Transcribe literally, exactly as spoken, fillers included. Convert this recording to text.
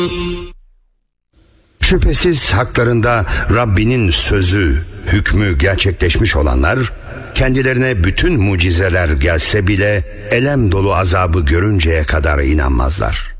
Şüphesiz haklarında Rabbinin sözü, hükmü gerçekleşmiş olanlar, kendilerine bütün mucizeler gelse bile elem dolu azabı görünceye kadar inanmazlar.